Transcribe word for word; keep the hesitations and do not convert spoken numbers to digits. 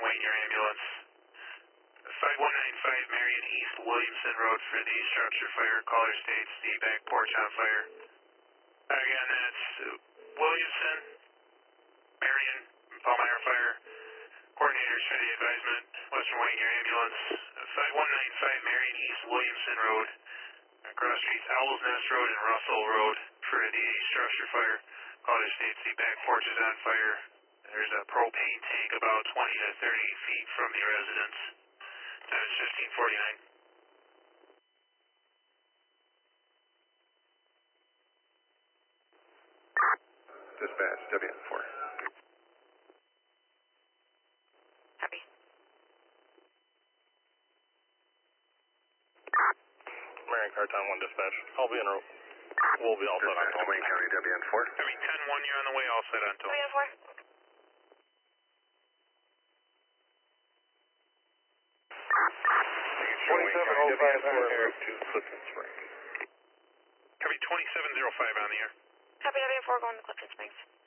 waiting your ambulance. five one nine five Marion East Williamson Road for the structure fire. Caller states the back porch on fire. Again, that's Williamson, Marion, Palmyra Fire. Coordinators for the advisement. Western waiting your ambulance. five one nine five Marion East Williamson Road. Cross streets Owl's Nest Road and Russell Road for the structure fire. Caller states the back porch is on fire. There's a propane tank about twenty to thirty feet from the residence. Time is fifteen forty-nine. Dispatch, W N four. Copy. Marion Car Time one Dispatch. I'll be en route. We'll be all set on Dispatch, call. Wayne County, W N four. Heavy ten one, you're on the way, all set on toll. W N four. twenty-seven oh five on air to Clifton Springs. Heavy twenty-seven oh five on the air. Copy, W N four going to Clifton Springs.